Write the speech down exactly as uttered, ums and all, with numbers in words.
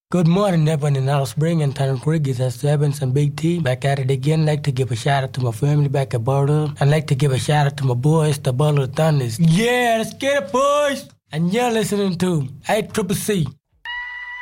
Good morning, everyone in Alice Spring and Tanner Rodriguez. That's Evans and Big T back at it again. I'd like to give a shout out to my family back at Bartle. I'd like to give a shout out to my boys, the Butler Thunders. Yeah, let's get it, boys! And you're listening to A Triple C.